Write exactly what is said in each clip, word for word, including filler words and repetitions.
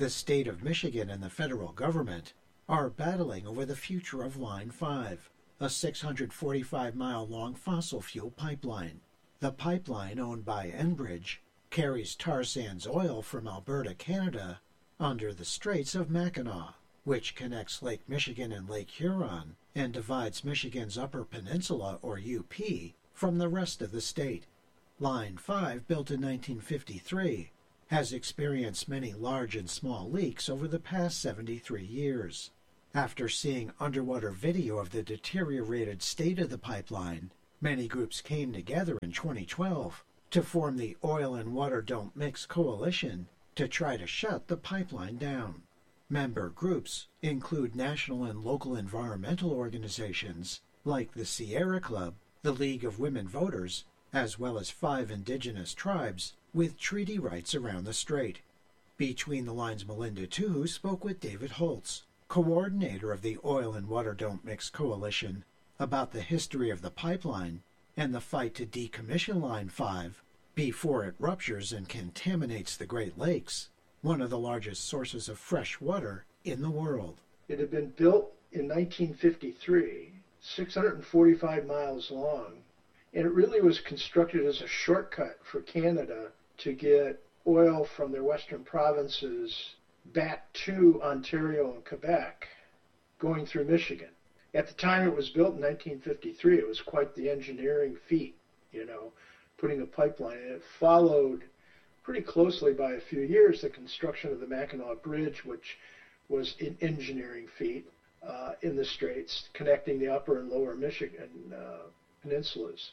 The state of Michigan and the federal government are battling over the future of Line five, a six hundred forty-five mile long fossil fuel pipeline. The pipeline, owned by Enbridge, carries tar sands oil from Alberta, Canada, under the Straits of Mackinac, which connects Lake Michigan and Lake Huron and divides Michigan's Upper Peninsula, or U P, from the rest of the state. Line five, built in nineteen fifty-three, has experienced many large and small leaks over the past seventy-three years. After seeing underwater video of the deteriorated state of the pipeline, many groups came together in twenty twelve to form the Oil and Water Don't Mix Coalition to try to shut the pipeline down. Member groups include national and local environmental organizations like the Sierra Club, the League of Women Voters, as well as five indigenous tribes with treaty rights around the strait. Between the Lines, Melinda Tuhu spoke with David Holtz, coordinator of the Oil and Water Don't Mix Coalition, about the history of the pipeline and the fight to decommission Line five before it ruptures and contaminates the Great Lakes, one of the largest sources of fresh water in the world. It had been built in nineteen fifty-three, six hundred forty-five miles long, and it really was constructed as a shortcut for Canada to get oil from their western provinces back to Ontario and Quebec, going through Michigan. At the time it was built in nineteen fifty-three, it was quite the engineering feat, you know, putting a pipeline in. It followed pretty closely by a few years the construction of the Mackinac Bridge, which was an engineering feat uh, in the Straits, connecting the upper and lower Michigan uh, peninsulas.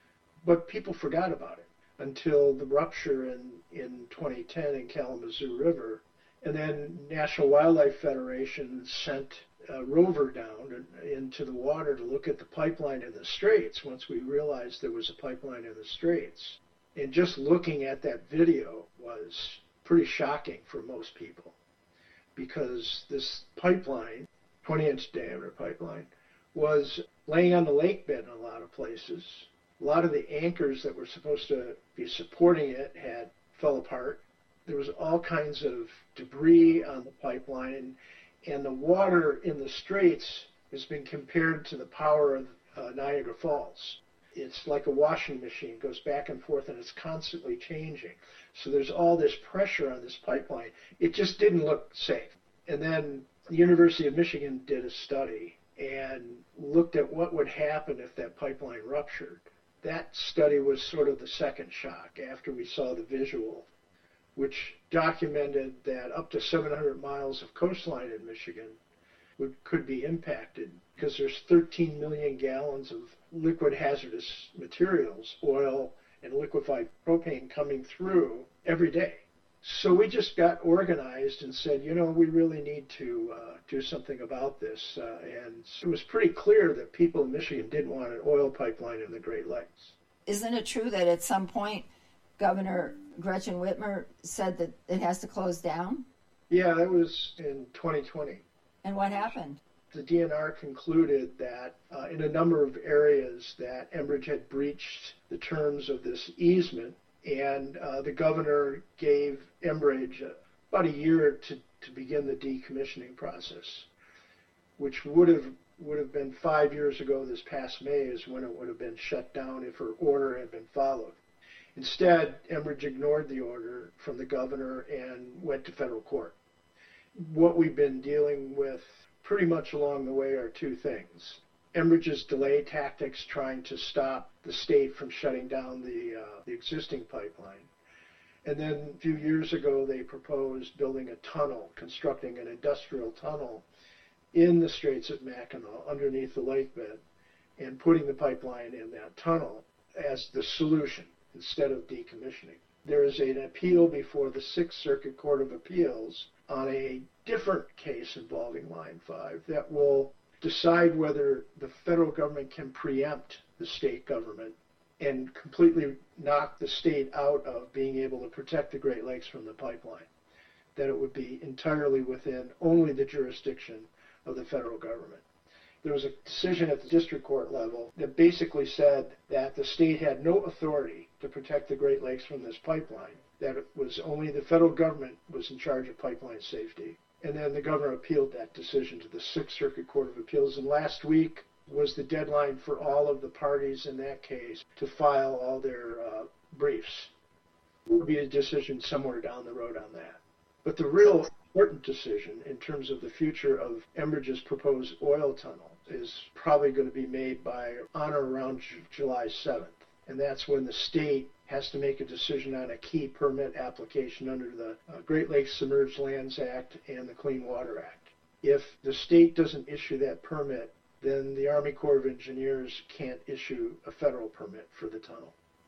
But people forgot about it until the rupture in, in twenty ten in Kalamazoo River. And then National Wildlife Federation sent a rover down into the water to look at the pipeline in the Straits once we realized there was a pipeline in the Straits. And just looking at that video was pretty shocking for most people, because this pipeline, twenty inch diameter pipeline, was laying on the lake bed in a lot of places. A lot of the anchors that were supposed to be supporting it had fell apart. There was all kinds of debris on the pipeline, and, and the water in the Straits has been compared to the power of uh, Niagara Falls. It's like a washing machine. It goes back and forth, and it's constantly changing. So there's all this pressure on this pipeline. It just didn't look safe. And then the University of Michigan did a study and looked at what would happen if that pipeline ruptured. That study was sort of the second shock after we saw the visual, which documented that up to seven hundred miles of coastline in Michigan would, could be impacted, because there's thirteen million gallons of liquid hazardous materials, oil and liquefied propane, coming through every day. So we just got organized and said, you know, we really need to uh, do something about this. Uh, and it was pretty clear that people in Michigan didn't want an oil pipeline in the Great Lakes. Isn't it true that at some point Governor Gretchen Whitmer said that it has to close down? Yeah, that was in twenty twenty. And what happened? The D N R concluded that uh, in a number of areas that Enbridge had breached the terms of this easement, and uh, the governor gave Enbridge uh, about a year to, to begin the decommissioning process, which would have would have been five years ago this past May is when it would have been shut down if her order had been followed. Instead, Enbridge ignored the order from the governor and went to federal court. What we've been dealing with pretty much along the way are two things. Enbridge's delay tactics trying to stop the state from shutting down the, uh, the existing pipeline. And then a few years ago, they proposed building a tunnel, constructing an industrial tunnel in the Straits of Mackinac underneath the lake bed, and putting the pipeline in that tunnel as the solution instead of decommissioning. There is an appeal before the Sixth Circuit Court of Appeals on a different case involving Line five that will decide whether the federal government can preempt the state government and completely knock the state out of being able to protect the Great Lakes from the pipeline, that it would be entirely within only the jurisdiction of the federal government. There was a decision at the district court level that basically said that the state had no authority to protect the Great Lakes from this pipeline, that it was only the federal government was in charge of pipeline safety. And then the governor appealed that decision to the Sixth Circuit Court of Appeals. And last week was the deadline for all of the parties in that case to file all their uh, briefs. There will be a decision somewhere down the road on that. But the real important decision in terms of the future of Enbridge's proposed oil tunnel is probably going to be made by on or around July seventh. And that's when the state has to make a decision on a key permit application under the uh, Great Lakes Submerged Lands Act and the Clean Water Act. If the state doesn't issue that permit, then the Army Corps of Engineers can't issue a federal permit for the tunnel.